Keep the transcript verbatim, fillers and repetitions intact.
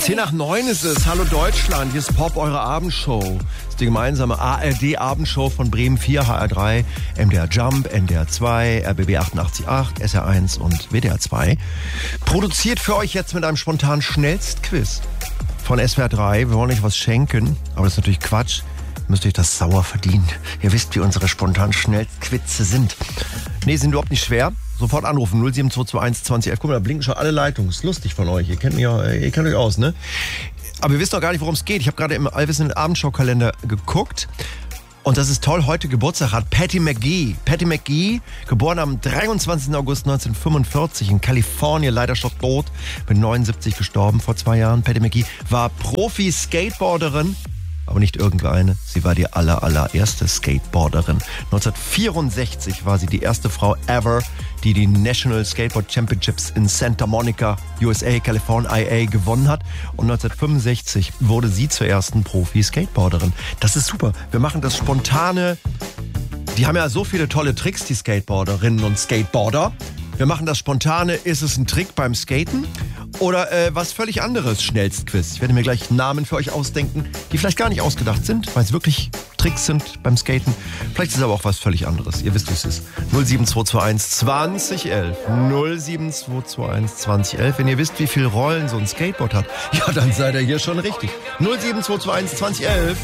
Zehn nach neun ist es. Hallo Deutschland, hier ist Pop, eure Abendshow. Das ist die gemeinsame A R D-Abendshow von Bremen vier, H R drei, M D R Jump, N D R zwei, R B B achtundachtzig Komma acht, S R eins und W D R zwei. Produziert für euch jetzt mit einem spontanen Schnellstquiz von S W R drei. Wir wollen euch was schenken, aber das ist natürlich Quatsch. Ihr müsst euch das sauer verdienen. Ihr wisst, wie unsere spontanen Schnellstquizze sind. Nee, sind überhaupt nicht schwer. Sofort anrufen, null sieben zwei zwei eins zwanzig elf. Guck mal, da blinken schon alle Leitungen. Ist lustig von euch. Ihr kennt mich ja, ihr kennt euch aus, ne? Aber ihr wisst doch gar nicht, worum es geht. Ich habe gerade im allwissenden Abendschau-Kalender geguckt. Und das ist toll, heute Geburtstag hat Patty McGee. Patty McGee, geboren am dreiundzwanzigsten August neunzehnhundertfünfundvierzig in Kalifornien, leider schon tot, mit neunundsiebzig gestorben vor zwei Jahren. Patty McGee war Profi-Skateboarderin, aber nicht irgendeine. Sie war die aller, allererste Skateboarderin. neunzehnhundertvierundsechzig war sie die erste Frau ever, die die National Skateboard Championships in Santa Monica, U S A, California, I A gewonnen hat. Und neunzehnhundertfünfundsechzig wurde sie zur ersten Profi-Skateboarderin. Das ist super. Wir machen das spontane. Die haben ja so viele tolle Tricks, die Skateboarderinnen und Skateboarder. Wir machen das spontane. Ist es ein Trick beim Skaten? Oder äh, was völlig anderes, Schnellstquiz. Ich werde mir gleich Namen für euch ausdenken, die vielleicht gar nicht ausgedacht sind, weil es wirklich Tricks sind beim Skaten. Vielleicht ist es aber auch was völlig anderes. Ihr wisst, wie es ist. null sieben zwei zwei eins zwanzig elf. null sieben zwei zwei eins zwanzig elf. Wenn ihr wisst, wie viele Rollen so ein Skateboard hat, ja, dann seid ihr hier schon richtig. null sieben zwei zwei eins zwanzig elf.